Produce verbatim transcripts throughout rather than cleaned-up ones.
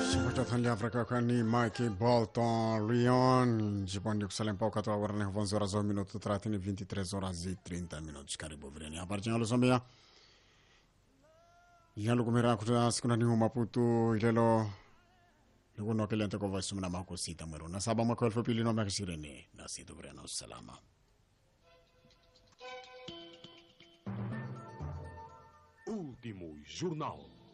Tanlia Afrika kwani Mike Bolton Lyon jipondi kusalempa wakati wa warne onze horas ao minuto thelathini vinte e três horas e trinta minutos. Karibu vireni habari jingalo sombea yalo kumera kutoka siku nani Maputo ilelo likuno kelente kwa voice mna mako sita mwero na saba mwaka elfu mbili na ishirini na sita vireni salama. Último Jornal.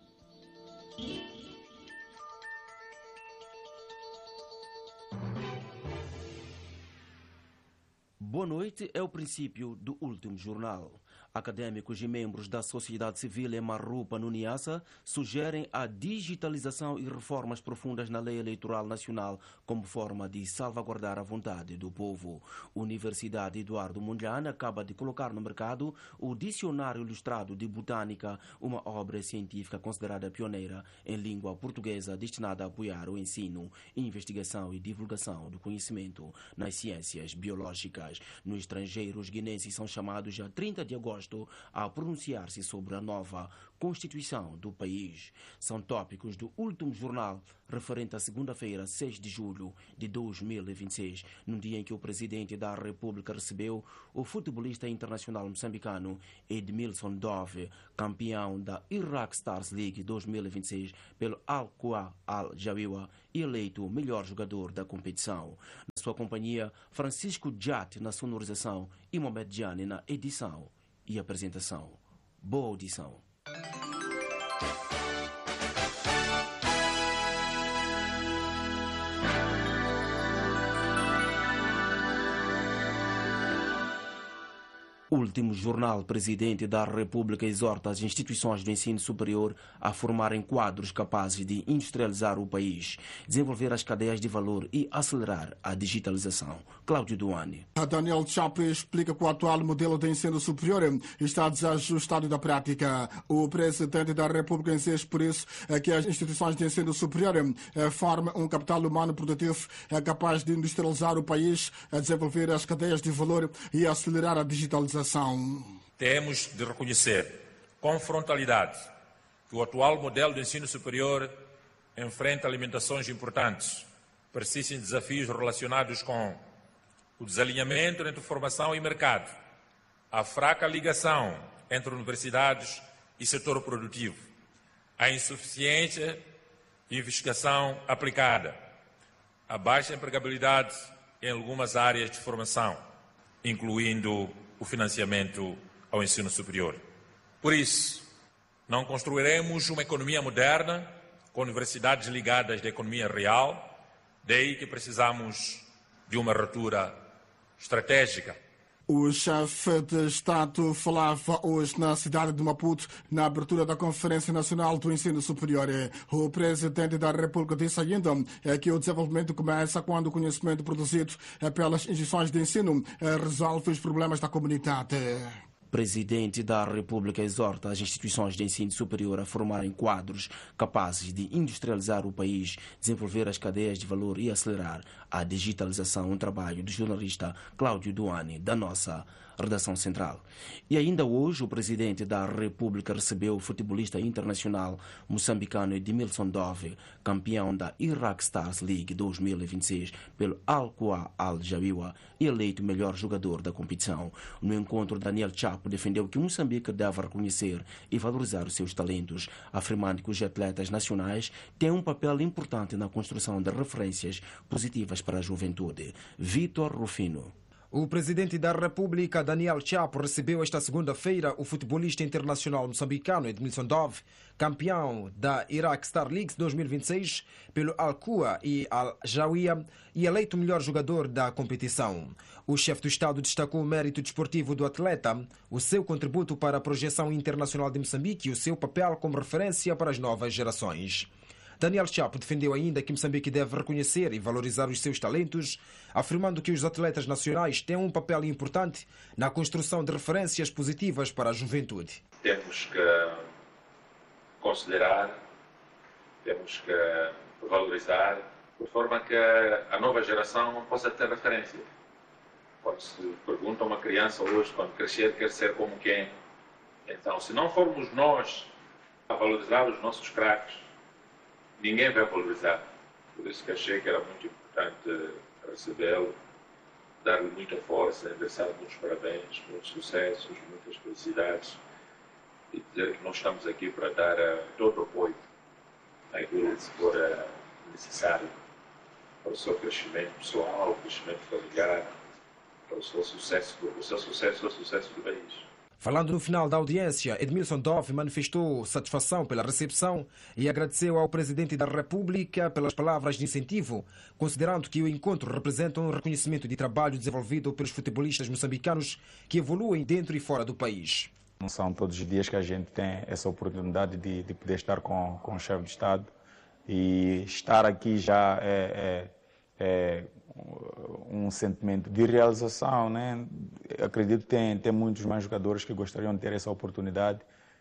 Boa noite é o princípio do último jornal. Acadêmicos e membros da sociedade civil em Marrupa, no Niassa, sugerem a digitalização e reformas profundas na lei eleitoral nacional como forma de salvaguardar a vontade do povo. Universidade Eduardo Mondlane acaba de colocar no mercado o Dicionário Ilustrado de Botânica, uma obra científica considerada pioneira em língua portuguesa destinada a apoiar o ensino, investigação e divulgação do conhecimento nas ciências biológicas. No estrangeiro, os guinenses são chamados a trinta de agosto a pronunciar-se sobre a nova Constituição do país. São tópicos do último jornal, referente à segunda-feira, seis de julho de dois mil e vinte e seis, num dia em que o presidente da República recebeu o futebolista internacional moçambicano Edmilson Dove, campeão da Iraq Stars League dois mil e vinte e seis pelo Al-Quwa Al-Jawiwa e eleito o melhor jogador da competição. Na sua companhia, Francisco Jat na sonorização e Mohamed Jani na edição e apresentação. Boa audição. Último jornal, presidente da República exorta as instituições do ensino superior a formarem quadros capazes de industrializar o país, desenvolver as cadeias de valor e acelerar a digitalização. Cláudio Duane. Daniel Chapo explica que o atual modelo de ensino superior está desajustado da prática. O presidente da República insiste por isso que as instituições de ensino superior formem um capital humano produtivo capaz de industrializar o país, desenvolver as cadeias de valor e acelerar a digitalização. Temos de reconhecer com frontalidade que o atual modelo de ensino superior enfrenta limitações importantes. Persistem desafios relacionados com o desalinhamento entre formação e mercado, a fraca ligação entre universidades e setor produtivo, a insuficiente investigação aplicada, a baixa empregabilidade em algumas áreas de formação, incluindo o financiamento ao ensino superior. Por isso, não construiremos uma economia moderna com universidades ligadas à economia real, daí que precisamos de uma ruptura estratégica. O chefe de Estado falava hoje na cidade de Maputo, na abertura da Conferência Nacional do Ensino Superior. O presidente da República disse ainda que o desenvolvimento começa quando o conhecimento produzido pelas instituições de ensino resolve os problemas da comunidade. Presidente da República exorta as instituições de ensino superior a formarem quadros capazes de industrializar o país, desenvolver as cadeias de valor e acelerar a digitalização. Um trabalho do jornalista Cláudio Duane, da nossa redação central. E ainda hoje o presidente da República recebeu o futebolista internacional moçambicano Edmilson Dove, campeão da Iraq Stars League dois mil e vinte e seis pelo Al-Quwa Al-Jawiwa e eleito melhor jogador da competição. No encontro, Daniel Chapo defendeu que Moçambique deve reconhecer e valorizar os seus talentos, afirmando que os atletas nacionais têm um papel importante na construção de referências positivas para a juventude. Vitor Rufino. O presidente da República, Daniel Chapo, recebeu esta segunda-feira o futebolista internacional moçambicano Edmilson Dove, campeão da Iraq Star League dois mil e vinte e seis pelo Al-Quwa e Al-Jawiya e eleito melhor jogador da competição. O chefe do Estado destacou o mérito desportivo do atleta, o seu contributo para a projeção internacional de Moçambique e o seu papel como referência para as novas gerações. Daniel Chapo defendeu ainda que Moçambique deve reconhecer e valorizar os seus talentos, afirmando que os atletas nacionais têm um papel importante na construção de referências positivas para a juventude. Temos que considerar, temos que valorizar, de forma que a nova geração possa ter referência. Quando se pergunta a uma criança hoje, quando crescer, quer ser como quem? Então, se não formos nós a valorizar os nossos craques, ninguém vai valorizar. Por isso que achei que era muito importante recebê-lo, dar-lhe muita força, endereçar muitos parabéns, muitos sucessos, muitas felicidades e dizer que nós estamos aqui para dar uh, todo o apoio àquilo que for uh, necessário para o seu crescimento pessoal, o crescimento familiar, para o seu sucesso, o seu sucesso e o sucesso do país. Falando no final da audiência, Edmilson Dove manifestou satisfação pela recepção e agradeceu ao Presidente da República pelas palavras de incentivo, considerando que o encontro representa um reconhecimento de trabalho desenvolvido pelos futebolistas moçambicanos que evoluem dentro e fora do país. Não são todos os dias que a gente tem essa oportunidade de, de poder estar com, com o chefe de Estado, e estar aqui já é, é, é um sentimento de realização, né? Acredito que tem, tem muitos mais jogadores que gostariam de ter essa oportunidade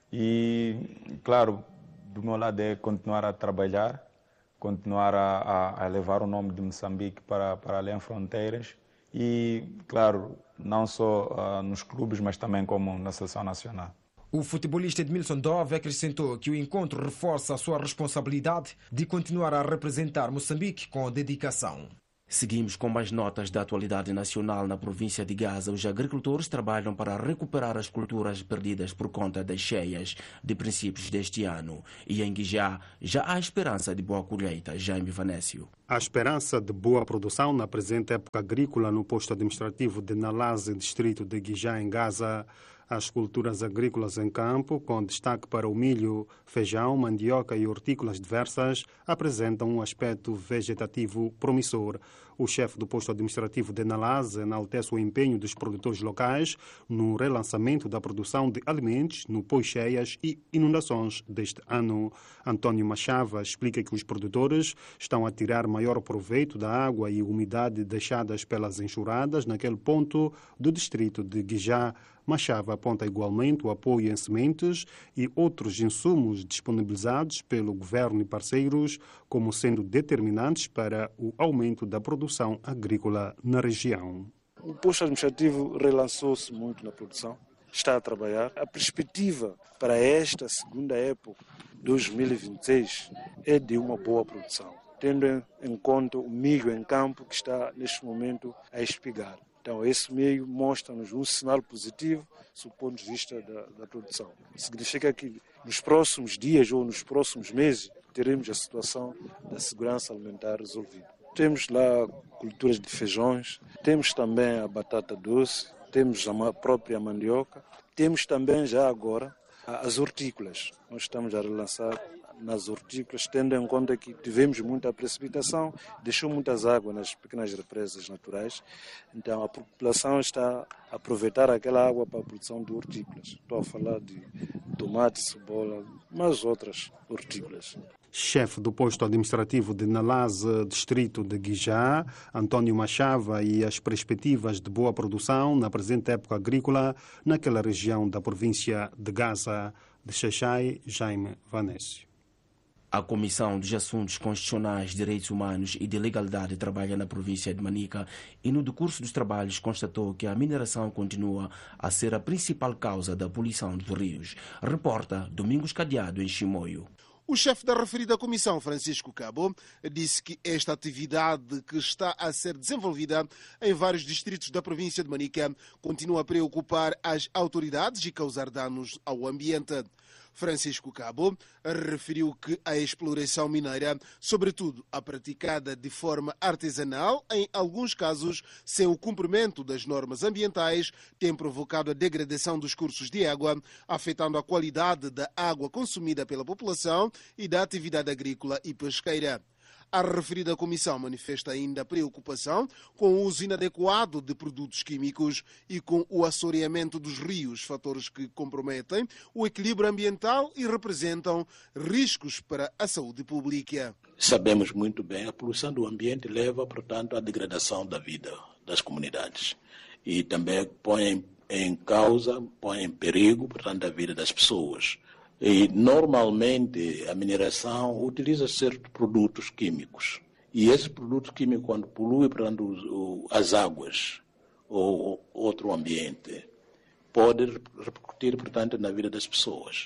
e, claro, do meu lado é continuar a trabalhar, continuar a, a, a levar o nome de Moçambique para, para além fronteiras e, claro, não só uh, nos clubes, mas também como na seleção nacional. O futebolista Edmilson Dove acrescentou que o encontro reforça a sua responsabilidade de continuar a representar Moçambique com dedicação. Seguimos com mais notas da atualidade nacional. Na província de Gaza, os agricultores trabalham para recuperar as culturas perdidas por conta das cheias de princípios deste ano. E em Guijá já há esperança de boa colheita. Jaime Vanécio. A esperança de boa produção na presente época agrícola no posto administrativo de Nalaze, distrito de Guijá, em Gaza. As culturas agrícolas em campo, com destaque para o milho, feijão, mandioca e hortícolas diversas, apresentam um aspecto vegetativo promissor. O chefe do posto administrativo de Nalaze enaltece o empenho dos produtores locais no relançamento da produção de alimentos no pós-cheias e inundações deste ano. António Machava explica que os produtores estão a tirar maior proveito da água e umidade deixadas pelas enxurradas naquele ponto do distrito de Guijá. Machava aponta igualmente o apoio em sementes e outros insumos disponibilizados pelo governo e parceiros como sendo determinantes para o aumento da produção agrícola na região. O posto administrativo relançou-se muito na produção, está a trabalhar. A perspectiva para esta segunda época, dois mil e vinte e seis, é de uma boa produção, tendo em conta o milho em campo que está neste momento a espigar. Então, esse meio mostra-nos um sinal positivo do ponto de vista da, da produção. Significa que nos próximos dias ou nos próximos meses teremos a situação da segurança alimentar resolvida. Temos lá culturas de feijões, temos também a batata doce, temos a própria mandioca, temos também já agora as hortícolas. Nós estamos a relançar nas hortícolas, tendo em conta que tivemos muita precipitação, deixou muitas águas nas pequenas represas naturais, então a população está a aproveitar aquela água para a produção de hortícolas. Estou a falar de tomate, cebola, mas outras hortícolas. Chefe do posto administrativo de Nalaze, distrito de Guijá, António Machava, e as perspectivas de boa produção na presente época agrícola naquela região da província de Gaza. De Xaixai, Jaime Vanécio. A Comissão dos Assuntos Constitucionais, Direitos Humanos e de Legalidade trabalha na província de Manica e no decurso dos trabalhos constatou que a mineração continua a ser a principal causa da poluição dos rios. Reporta Domingos Cadeado, em Chimoio. O chefe da referida comissão, Francisco Cabo, disse que esta atividade que está a ser desenvolvida em vários distritos da província de Manica continua a preocupar as autoridades e causar danos ao ambiente. Francisco Cabo referiu que a exploração mineira, sobretudo a praticada de forma artesanal, em alguns casos sem o cumprimento das normas ambientais, tem provocado a degradação dos cursos de água, afetando a qualidade da água consumida pela população e da atividade agrícola e pesqueira. A referida comissão manifesta ainda preocupação com o uso inadequado de produtos químicos e com o assoreamento dos rios, fatores que comprometem o equilíbrio ambiental e representam riscos para a saúde pública. Sabemos muito bem, a poluição do ambiente leva, portanto, à degradação da vida das comunidades e também põe em causa, põe em perigo, portanto, a vida das pessoas. E, normalmente, a mineração utiliza certos produtos químicos. E esse produto químico, quando polui, portanto, as águas ou outro ambiente, pode repercutir, portanto, na vida das pessoas.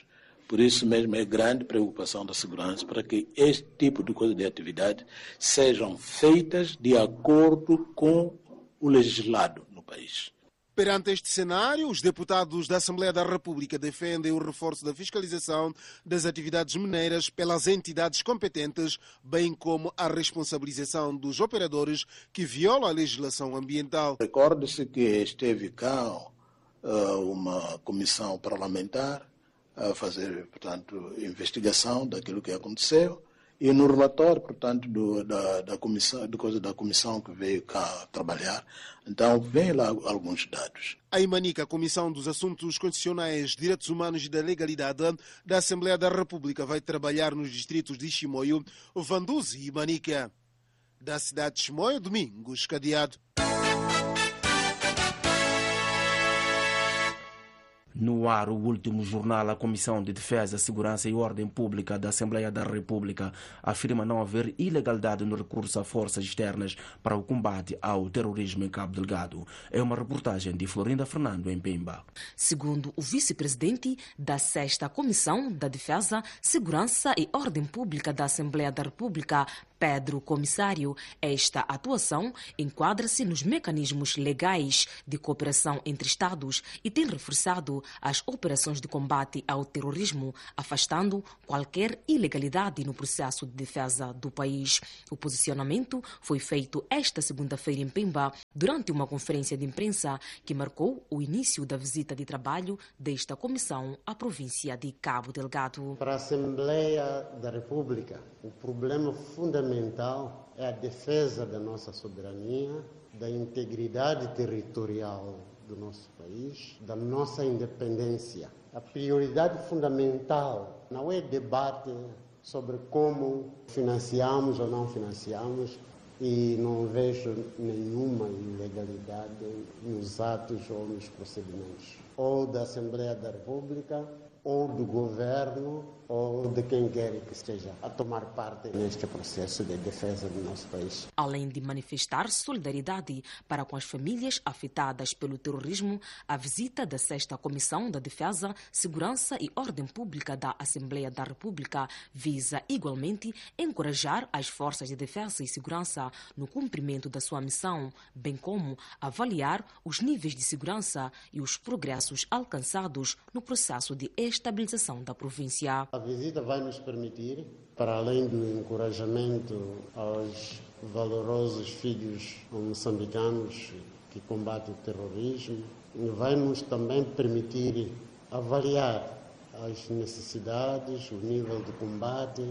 Por isso mesmo é grande preocupação da segurança para que este tipo de coisa de atividade sejam feitas de acordo com o legislado no país. Perante este cenário, os deputados da Assembleia da República defendem o reforço da fiscalização das atividades mineiras pelas entidades competentes, bem como a responsabilização dos operadores que violam a legislação ambiental. Recorde-se que esteve cá uh, uma comissão parlamentar a fazer, portanto, investigação daquilo que aconteceu. E no relatório, portanto, do, da, da, comissão, do coisa da comissão que veio cá trabalhar, então vem lá alguns dados. A Imanica, a Comissão dos Assuntos Constitucionais, Direitos Humanos e da Legalidade da Assembleia da República, vai trabalhar nos distritos de Chimoio, Vanduzi e Imanica. Da cidade de Chimoio, Domingos Cadeado. No ar, o último jornal, a Comissão de Defesa, Segurança e Ordem Pública da Assembleia da República afirma não haver ilegalidade no recurso a forças externas para o combate ao terrorismo em Cabo Delgado. É uma reportagem de Florinda Fernando, em Pemba. Segundo o vice-presidente da sexta Comissão da Defesa, Segurança e Ordem Pública da Assembleia da República, Pedro Comissário, esta atuação enquadra-se nos mecanismos legais de cooperação entre Estados e tem reforçado as operações de combate ao terrorismo, afastando qualquer ilegalidade no processo de defesa do país. O posicionamento foi feito esta segunda-feira em Pemba, durante uma conferência de imprensa que marcou o início da visita de trabalho desta comissão à província de Cabo Delgado. Para a Assembleia da República, o problema fundamental é a defesa da nossa soberania, da integridade territorial do nosso país, da nossa independência. A prioridade fundamental não é debate sobre como financiamos ou não financiamos, e não vejo nenhuma ilegalidade nos atos ou nos procedimentos, ou da Assembleia da República, ou do governo, ou de quem quer que esteja a tomar parte neste processo de defesa do nosso país. Além de manifestar solidariedade para com as famílias afetadas pelo terrorismo, a visita da sexta Comissão da Defesa, Segurança e Ordem Pública da Assembleia da República visa igualmente encorajar as forças de defesa e segurança no cumprimento da sua missão, bem como avaliar os níveis de segurança e os progressos alcançados no processo de estabilização da província. A visita vai nos permitir, para além do encorajamento aos valorosos filhos moçambicanos que combatem o terrorismo, vai nos também permitir avaliar as necessidades, o nível de combate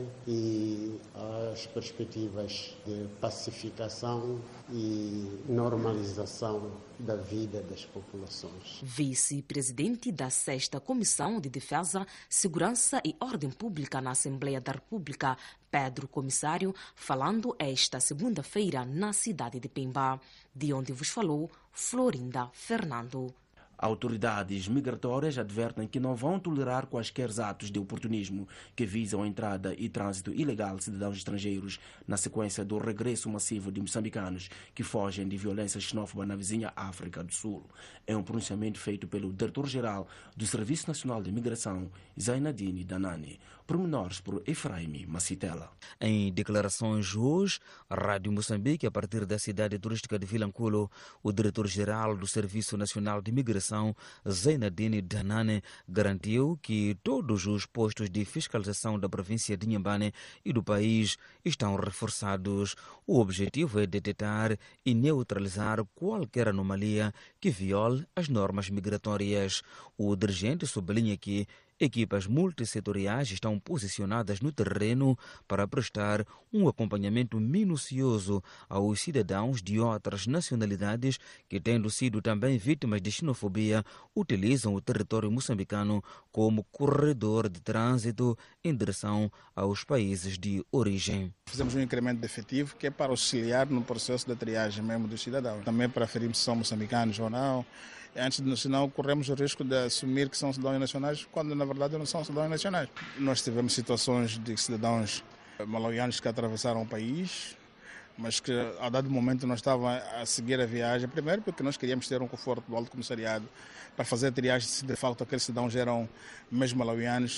e as perspectivas de pacificação e normalização da vida das populações. Vice-presidente da sexta Comissão de Defesa, Segurança e Ordem Pública na Assembleia da República, Pedro Comissário, falando esta segunda-feira na cidade de Pemba, de onde vos falou Florinda Fernando. Autoridades migratórias advertem que não vão tolerar quaisquer atos de oportunismo que visam a entrada e trânsito ilegal de cidadãos estrangeiros na sequência do regresso massivo de moçambicanos que fogem de violência xenófoba na vizinha África do Sul. É um pronunciamento feito pelo Diretor-Geral do Serviço Nacional de Imigração, Zainadine Danani. Pormenores por Efraim Macitela. Em declarações hoje, a Rádio Moçambique, a partir da cidade turística de Vilanculo, o Diretor-Geral do Serviço Nacional de Imigração, Zainadine Danane, garantiu que todos os postos de fiscalização da província de Inhambane e do país estão reforçados. O objetivo é detectar e neutralizar qualquer anomalia que viole as normas migratórias. O dirigente sublinha que equipas multissetoriais estão posicionadas no terreno para prestar um acompanhamento minucioso aos cidadãos de outras nacionalidades que, tendo sido também vítimas de xenofobia, utilizam o território moçambicano como corredor de trânsito em direção aos países de origem. Fizemos um incremento de efetivo que é para auxiliar no processo de triagem mesmo dos cidadãos. Também para aferir se são moçambicanos ou não. Antes de senão corremos o risco de assumir que são cidadãos nacionais, quando na verdade não são cidadãos nacionais. Nós tivemos situações de cidadãos malawianos que atravessaram o país, mas que a dado momento não estavam a seguir a viagem, primeiro porque nós queríamos ter um conforto do Alto Comissariado para fazer a triagem se de facto aqueles cidadãos eram mesmo malawianos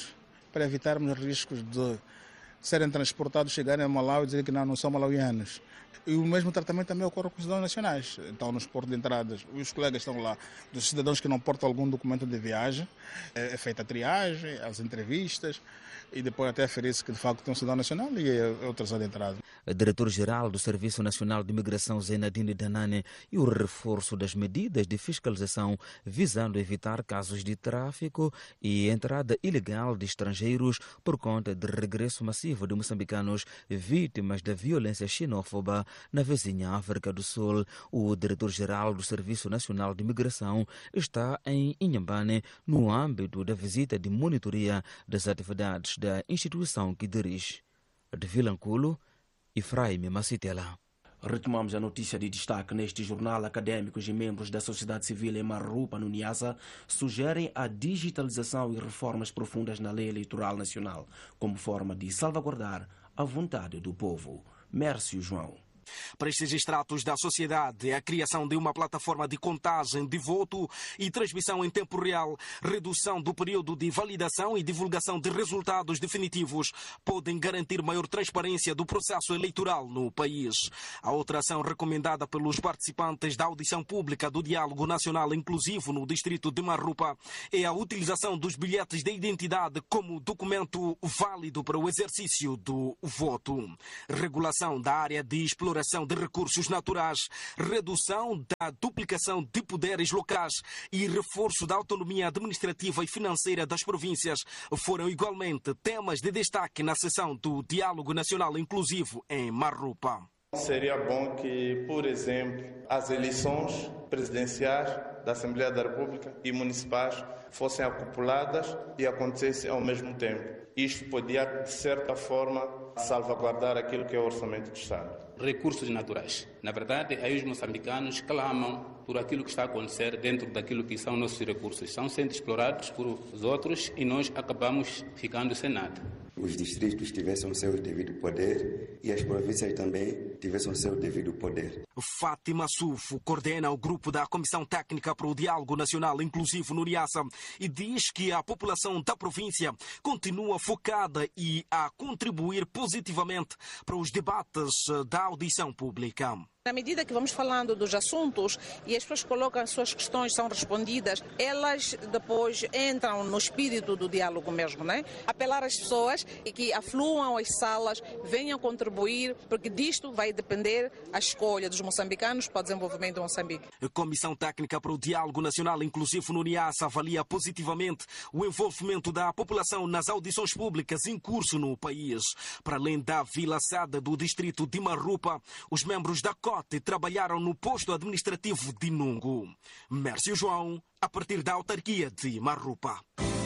para evitarmos riscos de serem transportados, chegarem a Malawi e dizer que não, não são malauianos. E o mesmo tratamento também ocorre com os cidadãos nacionais. Então, nos portos de entradas, os colegas estão lá, dos cidadãos que não portam algum documento de viagem, é feita a triagem, as entrevistas, e depois até aferir-se que de facto tem um cidadão nacional e é outras de entrada. O diretor-geral do Serviço Nacional de Imigração, Zainadine Danane, e o reforço das medidas de fiscalização visando evitar casos de tráfico e entrada ilegal de estrangeiros por conta de regresso massivo de moçambicanos vítimas da violência xenófoba na vizinha África do Sul. O diretor-geral do Serviço Nacional de Imigração está em Inhambane no âmbito da visita de monitoria das atividades da instituição que dirige. De Vilanculo, Efraim Macitela. Retomamos a notícia de destaque neste jornal. Académicos e membros da sociedade civil em Marrupa, no Niassa, sugerem a digitalização e reformas profundas na lei eleitoral nacional, como forma de salvaguardar a vontade do povo. Mércio João. Para estes extratos da sociedade, a criação de uma plataforma de contagem de voto e transmissão em tempo real, redução do período de validação e divulgação de resultados definitivos podem garantir maior transparência do processo eleitoral no país. A outra ação recomendada pelos participantes da audição pública do Diálogo Nacional Inclusivo no distrito de Marrupa é a utilização dos bilhetes de identidade como documento válido para o exercício do voto. Regulação da área de exploração de recursos naturais, redução da duplicação de poderes locais e reforço da autonomia administrativa e financeira das províncias foram igualmente temas de destaque na sessão do Diálogo Nacional Inclusivo em Marrupa. Seria bom que, por exemplo, as eleições presidenciais da Assembleia da República e municipais fossem acopladas e acontecessem ao mesmo tempo. Isto podia, de certa forma, salvaguardar aquilo que é o orçamento do Estado. Recursos naturais. Na verdade, aí os moçambicanos clamam por aquilo que está a acontecer dentro daquilo que são nossos recursos. Estão sendo explorados por os outros e nós acabamos ficando sem nada. Os distritos tivessem o seu devido poder e as províncias também tivessem o seu devido poder. Fátima Sufo coordena o grupo da Comissão Técnica para o Diálogo Nacional Inclusivo no Niassa e diz que a população da província continua focada e a contribuir positivamente para os debates da audição pública. Na medida que vamos falando dos assuntos e as pessoas colocam as suas questões, são respondidas, elas depois entram no espírito do diálogo mesmo, né? Apelar às pessoas e que afluam às salas, venham contribuir, porque disto vai depender a escolha dos moçambicanos para o desenvolvimento de Moçambique. A Comissão Técnica para o Diálogo Nacional Inclusivo no Niassa avalia positivamente o envolvimento da população nas audições públicas em curso no país. Para além da Vila Sada do distrito de Marrupa, os membros da Cote trabalharam no posto administrativo de Nungo. Mércio João, a partir da autarquia de Marrupa.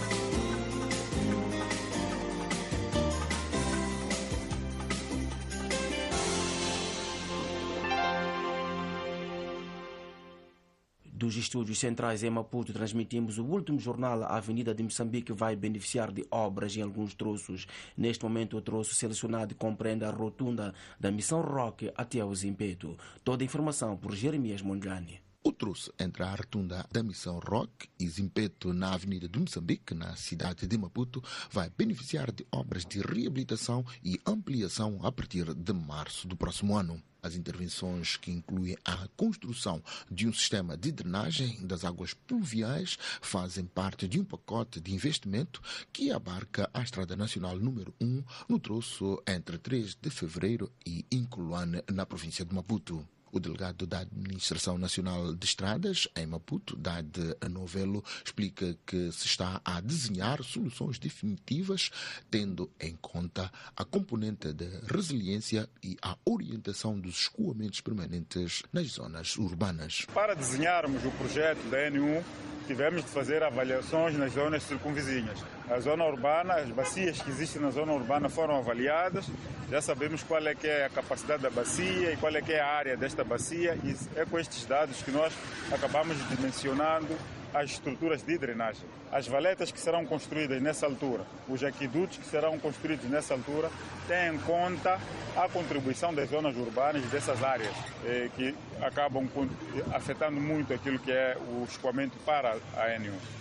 Dos estúdios centrais em Maputo, transmitimos o último jornal. A Avenida de Moçambique vai beneficiar de obras em alguns troços. Neste momento, o troço selecionado compreende a rotunda da Missão Roque até o Zimpeto. Toda a informação por Jeremias Mondlane. O troço entre a rotunda da Missão Roque e Zimpeto na Avenida de Moçambique, na cidade de Maputo, vai beneficiar de obras de reabilitação e ampliação a partir de março do próximo ano. As intervenções, que incluem a construção de um sistema de drenagem das águas pluviais, fazem parte de um pacote de investimento que abarca a Estrada Nacional número um no troço entre três de fevereiro e Inculuane, na província de Maputo. O delegado da Administração Nacional de Estradas, em Maputo, Dade Novelo, explica que se está a desenhar soluções definitivas, tendo em conta a componente de resiliência e a orientação dos escoamentos permanentes nas zonas urbanas. Para desenharmos o projeto da N um, tivemos de fazer avaliações nas zonas circunvizinhas. A zona urbana, as bacias que existem na zona urbana foram avaliadas, já sabemos qual é que é a capacidade da bacia e qual é que é a área desta bacia, e é com estes dados que nós acabamos dimensionando as estruturas de drenagem. As valetas que serão construídas nessa altura, os aquedutos que serão construídos nessa altura, têm em conta a contribuição das zonas urbanas dessas áreas, eh, que acabam afetando muito aquilo que é o escoamento para a N um.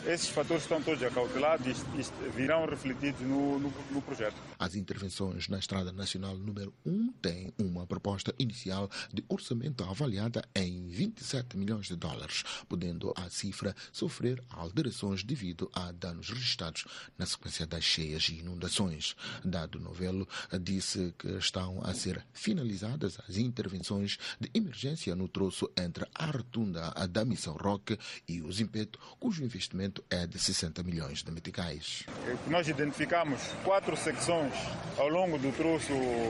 esses fatores estão todos acautelados e virão refletidos no, no, no projeto. As intervenções na Estrada Nacional número um têm uma proposta inicial de orçamento avaliada em vinte e sete milhões de dólares, podendo a cifra sofrer alterações devido a danos registrados na sequência das cheias e inundações. Dado Novelo disse que estão a ser finalizadas as intervenções de emergência no troço entre a rotunda da Missão Roque e o Zimpeto, cujo investimento é de sessenta milhões de meticais. Nós identificamos quatro secções ao longo do troço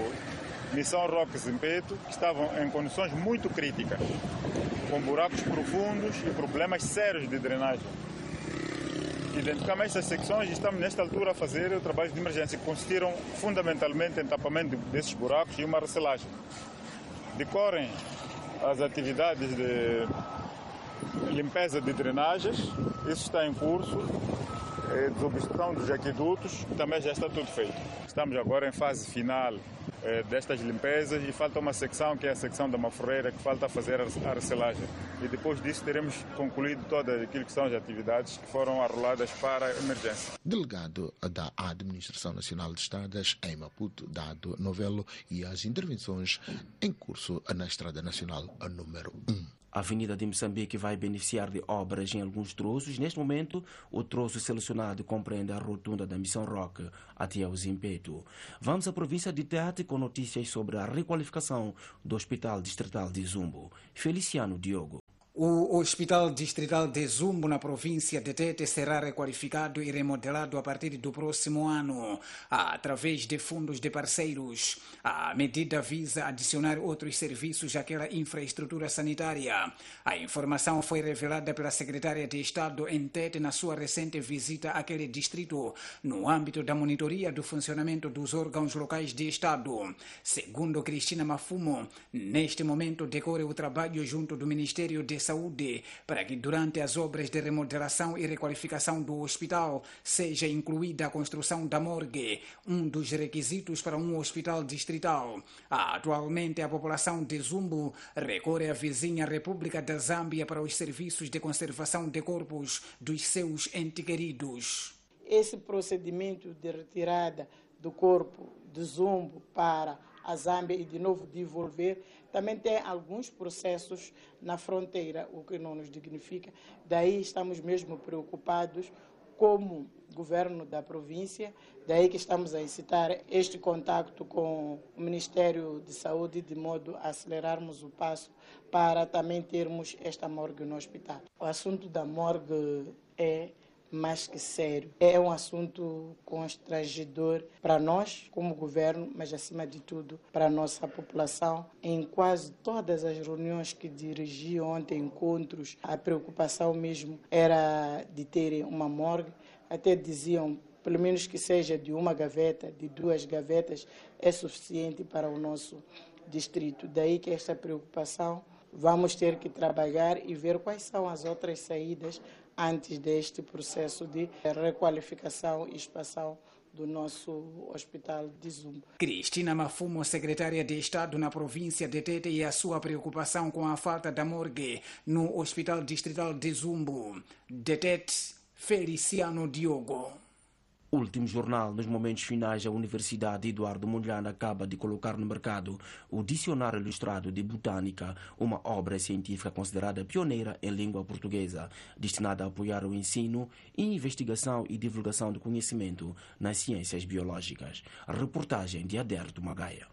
Missão Roque Zimpeto que estavam em condições muito críticas, com buracos profundos e problemas sérios de drenagem. Identificamos estas secções e estamos nesta altura a fazer o trabalho de emergência, que consistiram fundamentalmente em tapamento desses buracos e uma recelagem. Decorrem as atividades de limpeza de drenagens, isso está em curso, desobstrução dos aquedutos, também já está tudo feito. Estamos agora em fase final eh, destas limpezas e falta uma secção, que é a secção da Maforreira, que falta fazer a recelagem. E depois disso teremos concluído todas aquilo que são as atividades que foram arroladas para a emergência. Delegado da Administração Nacional de Estradas em Maputo, Dado Novelo, e as intervenções em curso na Estrada Nacional número um. A Avenida de Moçambique vai beneficiar de obras em alguns troços. Neste momento, o troço selecionado compreende a rotunda da Missão Roque até o Zimpeto. Vamos à província de Tete com notícias sobre a requalificação do Hospital Distrital de Zumbo. Feliciano Diogo. O Hospital Distrital de Zumbo, na província de Tete, será requalificado e remodelado a partir do próximo ano, através de fundos de parceiros. A medida visa adicionar outros serviços àquela infraestrutura sanitária. A informação foi revelada pela secretária de Estado em Tete na sua recente visita àquele distrito, no âmbito da monitoria do funcionamento dos órgãos locais de Estado. Segundo Cristina Mafumo, neste momento decorre o trabalho junto do Ministério de Saúde para que durante as obras de remodelação e requalificação do hospital seja incluída a construção da morgue, um dos requisitos para um hospital distrital. Atualmente a população de Zumbo recorre à vizinha República da Zâmbia para os serviços de conservação de corpos dos seus entes queridos. Esse procedimento de retirada do corpo de Zumbo para a Zâmbia e de novo devolver, também tem alguns processos na fronteira, o que não nos dignifica. Daí estamos mesmo preocupados como governo da província, daí que estamos a incitar este contacto com o Ministério de Saúde, de modo a acelerarmos o passo para também termos esta morgue no hospital. O assunto da morgue é mais que sério. É um assunto constrangedor para nós, como governo, mas acima de tudo para a nossa população. Em quase todas as reuniões que dirigi ontem, encontros, a preocupação mesmo era de terem uma morgue. Até diziam, pelo menos que seja de uma gaveta, de duas gavetas, é suficiente para o nosso distrito. Daí que esta preocupação, vamos ter que trabalhar e ver quais são as outras saídas antes deste processo de requalificação e expansão do nosso Hospital de Zumbo. Cristina Mafumo, secretária de Estado na província de Tete, e a sua preocupação com a falta da morgue no Hospital Distrital de Zumbo. De Tete, Feliciano Diogo. Último jornal. Nos momentos finais, a Universidade Eduardo Mondlane acaba de colocar no mercado o Dicionário Ilustrado de Botânica, uma obra científica considerada pioneira em língua portuguesa, destinada a apoiar o ensino, investigação e divulgação do conhecimento nas ciências biológicas. A reportagem de Aderto Magaia.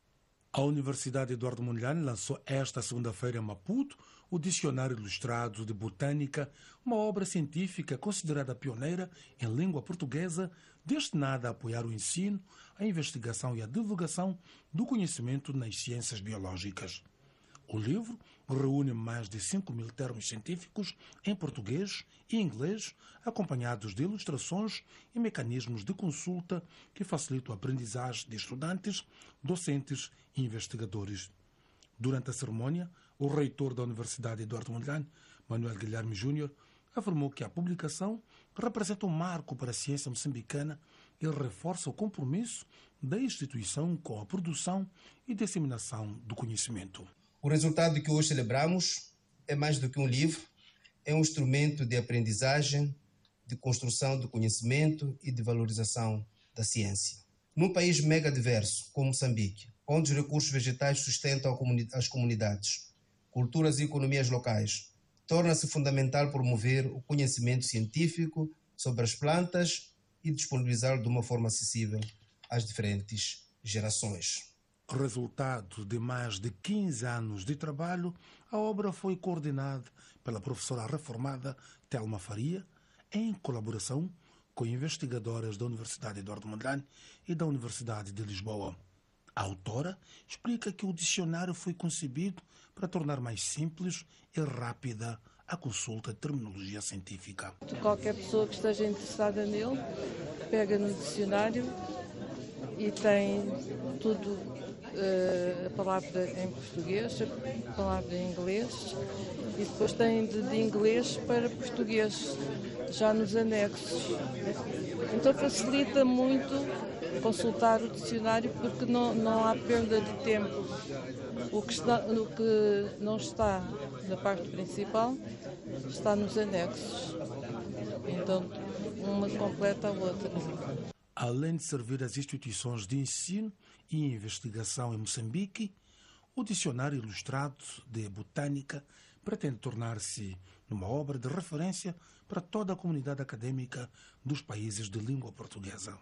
A Universidade Eduardo Mondlane lançou esta segunda-feira em Maputo o Dicionário Ilustrado de Botânica, uma obra científica considerada pioneira em língua portuguesa, destinada a apoiar o ensino, a investigação e a divulgação do conhecimento nas ciências biológicas. O livro reúne mais de cinco mil termos científicos em português e inglês, acompanhados de ilustrações e mecanismos de consulta que facilitam a aprendizagem de estudantes, docentes e investigadores. Durante a cerimônia, o reitor da Universidade Eduardo Mondlane, Manuel Guilherme Júnior, afirmou que a publicação representa um marco para a ciência moçambicana e reforça o compromisso da instituição com a produção e disseminação do conhecimento. O resultado que hoje celebramos é mais do que um livro, é um instrumento de aprendizagem, de construção do conhecimento e de valorização da ciência. Num país mega diverso como Moçambique, onde os recursos vegetais sustentam as comunidades, culturas e economias locais, torna-se fundamental promover o conhecimento científico sobre as plantas e disponibilizá-lo de uma forma acessível às diferentes gerações. Resultado de mais de quinze anos de trabalho, a obra foi coordenada pela professora reformada Telma Faria, em colaboração com investigadoras da Universidade Eduardo Mondlane e da Universidade de Lisboa. A autora explica que o dicionário foi concebido para tornar mais simples e rápida a consulta de terminologia científica. Qualquer pessoa que esteja interessada nele, pega no dicionário e tem tudo, uh, a palavra em português, a palavra em inglês, e depois tem de, de inglês para português, já nos anexos. Então facilita muito consultar o dicionário porque não, não há perda de tempo. O que, está, o que não está na parte principal está nos anexos. Então uma completa a outra. Além de servir às instituições de ensino e investigação em Moçambique, o Dicionário Ilustrado de Botânica pretende tornar-se numa obra de referência para toda a comunidade acadêmica dos países de língua portuguesa.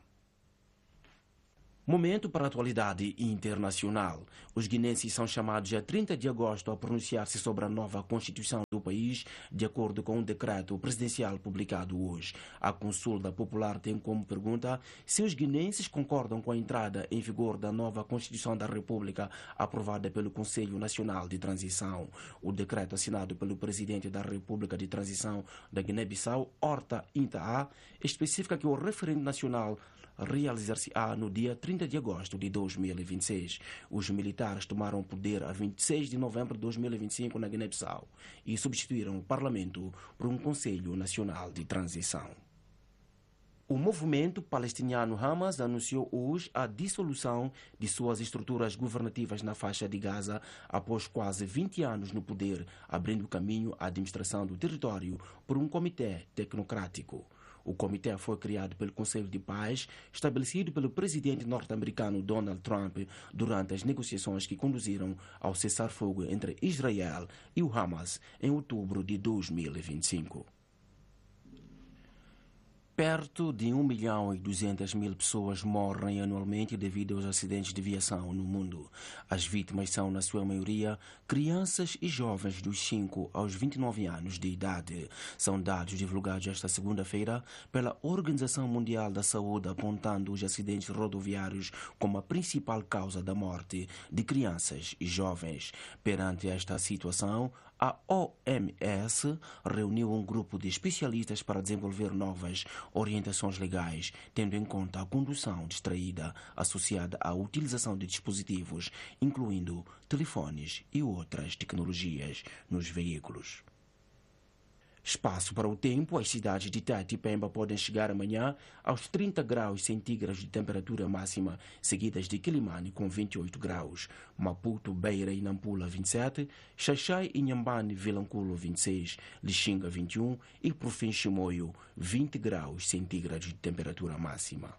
Momento para a atualidade internacional. Os guinenses são chamados a trinta de agosto a pronunciar-se sobre a nova Constituição do país, de acordo com um decreto presidencial publicado hoje. A consulta popular tem como pergunta se os guinenses concordam com a entrada em vigor da nova Constituição da República, aprovada pelo Conselho Nacional de Transição. O decreto assinado pelo presidente da República de Transição da Guiné-Bissau, Horta Intaá, especifica que o referendo nacional realizar-se-á no dia trinta de agosto de dois mil e vinte e seis. Os militares tomaram o poder a vinte e seis de novembro de dois mil e vinte e cinco na Guiné-Bissau e substituíram o parlamento por um Conselho Nacional de Transição. O movimento palestiniano Hamas anunciou hoje a dissolução de suas estruturas governativas na faixa de Gaza após quase vinte anos no poder, abrindo caminho à administração do território por um comitê tecnocrático. O comitê foi criado pelo Conselho de Paz, estabelecido pelo presidente norte-americano Donald Trump durante as negociações que conduziram ao cessar-fogo entre Israel e o Hamas em outubro de dois mil e vinte e cinco. Perto de um milhão e duzentas mil pessoas morrem anualmente devido aos acidentes de viação no mundo. As vítimas são, na sua maioria, crianças e jovens dos cinco aos vinte e nove anos de idade. São dados divulgados esta segunda-feira pela Organização Mundial da Saúde, apontando os acidentes rodoviários como a principal causa da morte de crianças e jovens. Perante esta situação, a O M S reuniu um grupo de especialistas para desenvolver novas orientações legais, tendo em conta a condução distraída associada à utilização de dispositivos, incluindo telefones e outras tecnologias nos veículos. Espaço para o tempo. As cidades de Tete e Pemba podem chegar amanhã aos trinta graus centígrados de temperatura máxima, seguidas de Quilimane com vinte e oito graus, Maputo, Beira e Nampula vinte e sete, Xaxai, Inhambane, Vilanculo vinte e seis, Lixinga vinte e um e por fim Chimoio vinte graus centígrados de temperatura máxima.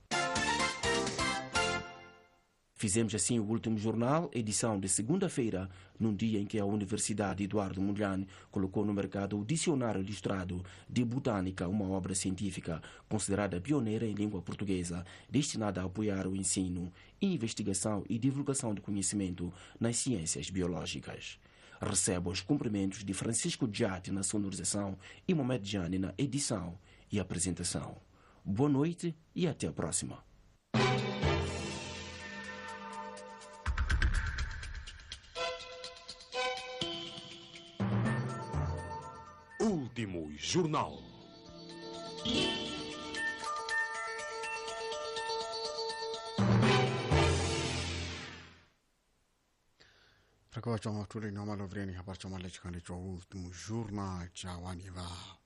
Fizemos assim o último jornal, edição de segunda-feira, num dia em que a Universidade Eduardo Mondlane colocou no mercado o Dicionário Ilustrado de Botânica, uma obra científica considerada pioneira em língua portuguesa, destinada a apoiar o ensino, investigação e divulgação de conhecimento nas ciências biológicas. Recebo os cumprimentos de Francisco Giatti na sonorização e Mohamed Jani na edição e apresentação. Boa noite e até a próxima. Último jornal. Prekocha matuli na malovreni hapa chama la chikani cha último jornal cha waniva.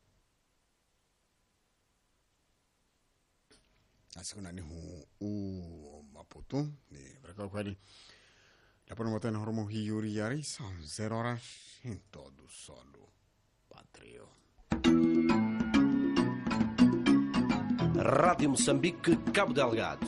Asikuna ni hu u Maputo ni prekocha kweli. La ponemos en hormo hiyuri yari son zero horas en todo solo. Patrio. Rádio Moçambique, Cabo Delgado.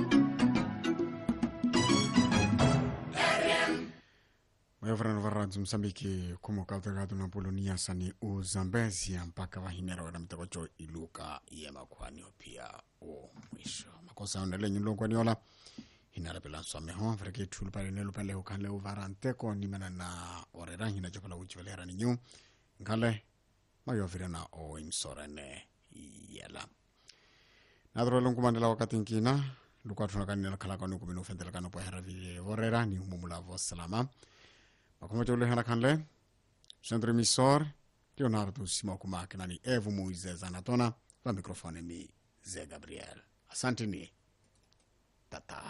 Mayovera wa Radio Msambiki kumo Cabo Delgado na Polonia sani uzambezia mpaka wahinero na mtakocho iluka yema kwani pia o mwisho makosa ondele nyulo kwani ola hinara pela someho freke tulpare nelo pale ukale uvarante ko nimana na orera hina jokola uchivelera ni nyu ngale mayovera na o imsorane yela nadro lungumandela wakati nkina luka tunakanela kala kanu kumino fendela kanu po heravi orera ni humula vo salama Como eu lhe hanakanle, centro emissor, Leonardo Simokumake nani Evo Moisés Anatona, va microfone mi Zé Gabriel. Asante ni. Tata.